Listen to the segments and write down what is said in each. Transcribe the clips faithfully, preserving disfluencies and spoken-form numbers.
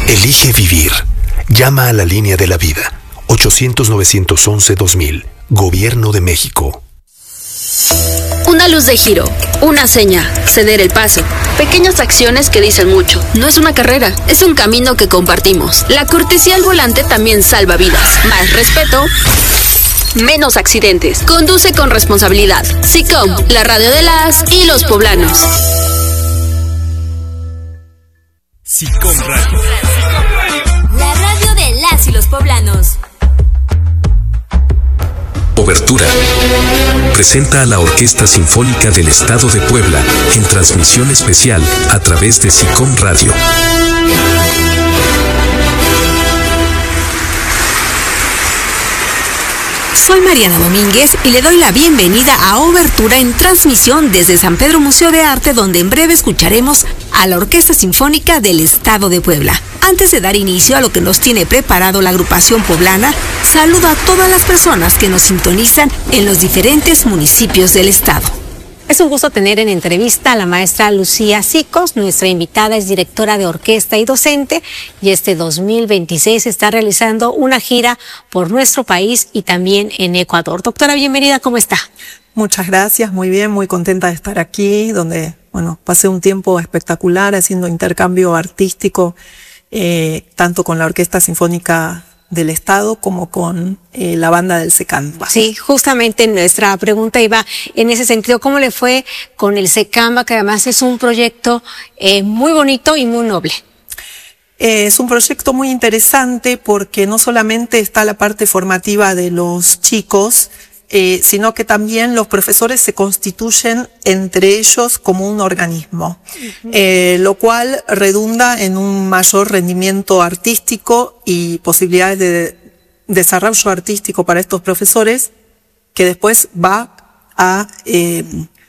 Elige vivir. Llama a la línea de la vida. ochocientos, novecientos once, dos mil. Gobierno de México. Una luz de giro, una seña, ceder el paso. Pequeñas acciones que dicen mucho. No es una carrera, es un camino que compartimos. La cortesía al volante también salva vidas. Más respeto, menos accidentes. Conduce con responsabilidad. SICOM, la radio de las y los poblanos. SICOM Radio. La radio de las y los poblanos. Obertura presenta a la Orquesta Sinfónica del Estado de Puebla en transmisión especial a través de SICOM Radio. Soy Mariana Domínguez y le doy la bienvenida a Obertura en transmisión desde San Pedro Museo de Arte, donde en breve escucharemos a la Orquesta Sinfónica del Estado de Puebla. Antes de dar inicio a lo que nos tiene preparado la agrupación poblana, saludo a todas las personas que nos sintonizan en los diferentes municipios del estado. Es un gusto tener en entrevista a la maestra Lucía Sicos. Nuestra invitada es directora de orquesta y docente, y este dos mil veintiséis está realizando una gira por nuestro país y también en Ecuador. Doctora, bienvenida, ¿cómo está? Muchas gracias, muy bien, muy contenta de estar aquí, donde, bueno, pasé un tiempo espectacular haciendo intercambio artístico, eh, tanto con la Orquesta Sinfónica del Estado como con eh, la banda del SECAMBA. Sí, justamente nuestra pregunta iba en ese sentido. ¿Cómo le fue con el SECAMBA, que además es un proyecto eh, muy bonito y muy noble? Eh, es un proyecto muy interesante porque no solamente está la parte formativa de los chicos, eh, sino que también los profesores se constituyen entre ellos como un organismo, uh-huh. eh, lo cual redunda en un mayor rendimiento artístico y posibilidades de desarrollo artístico para estos profesores, que después va a, eh,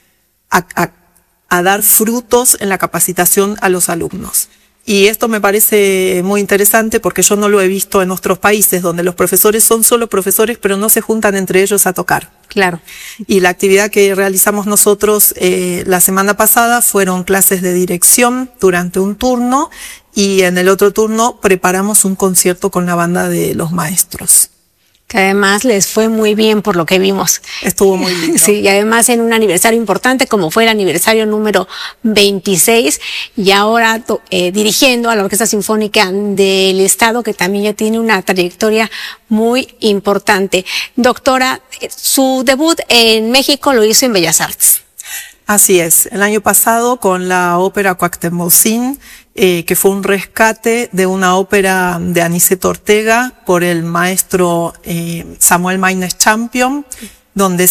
a, a, a dar frutos en la capacitación a los alumnos. Y esto me parece muy interesante porque yo no lo he visto en otros países donde los profesores son solo profesores pero no se juntan entre ellos a tocar. Claro. Y la actividad que realizamos nosotros eh, la semana pasada fueron clases de dirección durante un turno, y en el otro turno preparamos un concierto con la banda de los maestros. Que además les fue muy bien por lo que vimos. Estuvo muy lindo. Sí, y además en un aniversario importante como fue el aniversario número veintiséis, y ahora eh, dirigiendo a la Orquesta Sinfónica del Estado, que también ya tiene una trayectoria muy importante. Doctora, su debut en México lo hizo en Bellas Artes. Así es, el año pasado con la ópera Cuauhtémoc-Sin, eh, que fue un rescate de una ópera de Aniceto Ortega por el maestro eh, Samuel Maynes Champion, donde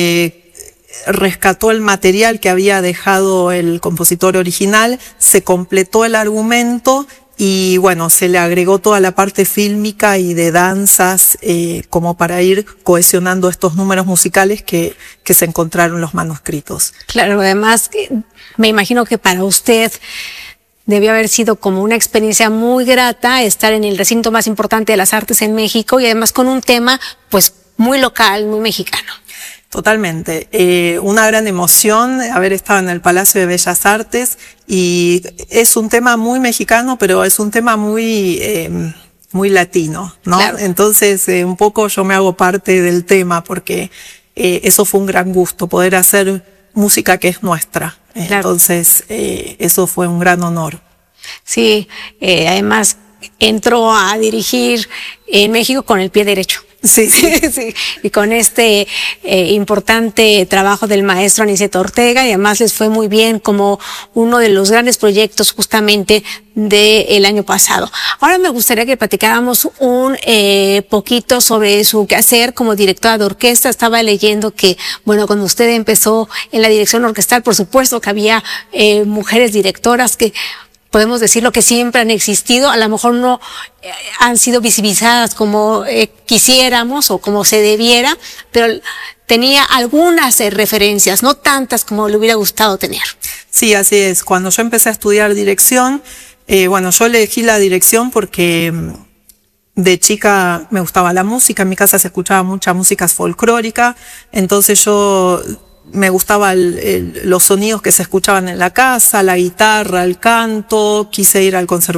se rescató el material que había dejado el compositor original, se completó el argumento y bueno, se le agregó toda la parte fílmica y de danzas eh, como para ir cohesionando estos números musicales que, que se encontraron en los manuscritos. Claro, además me imagino que para usted debió haber sido como una experiencia muy grata estar en el recinto más importante de las artes en México, y además con un tema pues muy local, muy mexicano. Totalmente. Eh, una gran emoción haber estado en el Palacio de Bellas Artes, y es un tema muy mexicano, pero es un tema muy, eh, muy latino, ¿no? Claro. Entonces, eh, un poco yo me hago parte del tema porque eh, eso fue un gran gusto, poder hacer música que es nuestra. Claro. Entonces, eh, eso fue un gran honor. Sí, eh, además entró a dirigir en México con el pie derecho. Sí, sí. Sí, y con este eh, importante trabajo del maestro Aniceto Ortega, y además les fue muy bien como uno de los grandes proyectos justamente del año pasado. Ahora me gustaría que platicáramos un eh, poquito sobre su quehacer como directora de orquesta. Estaba leyendo que, bueno, cuando usted empezó en la dirección orquestal, por supuesto que había eh, mujeres directoras que podemos decirlo que siempre han existido, a lo mejor no eh, han sido visibilizadas como eh, quisiéramos o como se debiera, pero tenía algunas eh, referencias, no tantas como le hubiera gustado tener. Sí, así es. Cuando yo empecé a estudiar dirección, eh, bueno, yo elegí la dirección porque de chica me gustaba la música, en mi casa se escuchaba mucha música folclórica, entonces yo me gustaba el, el, los sonidos que se escuchaban en la casa, la guitarra, el canto, quise ir al conservatorio